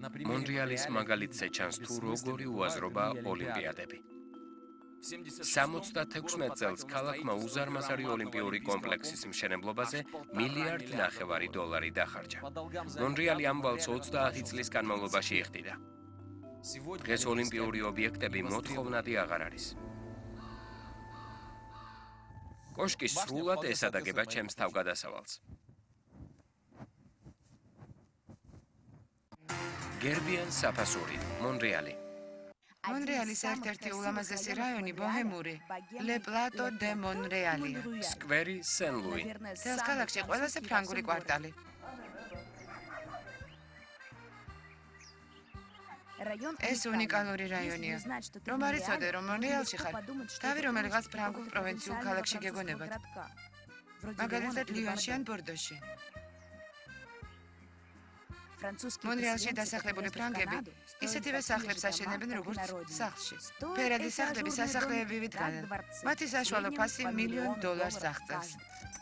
მონრეალის მაგალითზე ჩანს თუ როგორი უაზრობა ოლიმპიადები. 76 წელს ქალაქმა უზარმაზარი ოლიმპიური კომპლექსის მშენებლობაზე $1.5 მილიარდი დახარჯა. მონრეალი ამ ვალს 30 წლის განმავლობაში იხდიდა. დღეს ოლიმპიური ობიექტები მოთხოვნადი აღარ არის. კოშკი სრულად ესადაგება ჩემს თავგადასავალს. გერბიან საფასური, მონრეალი. მონრეალის ერთ-ერთი ულამაზესი რაიონი ბოჰემური, ლე პლატო დე მონრეალია. სკვერი სენ-ლუი. მთელს ქალაქში ყველაზე ფრანგული კვარტალი. ეს უნიკალური რაიონია. რომ არ იცოდე, რომ მონრეალში ხარ, თავი რომელიღაც ფრანგულ პროვინციულ ქალაქში გეგონებათ. მაგალითად ლიონში ან ბორდოში. მონრეალში დასახლებული ფრანგები ისეთივე სახლებს აშენებენ, როგორც სახლში. ფერადი სახლები სასახლეებივით განენ. მათი საშუალო ფასი $1 მილიონ აღწევს.